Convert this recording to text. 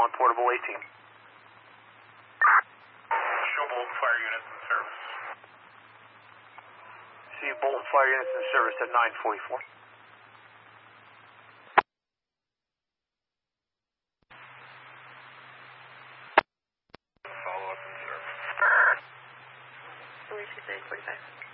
portable 18. Show Bolton Fire units in service. See Bolton Fire units in service at 944. Follow up in service. 945.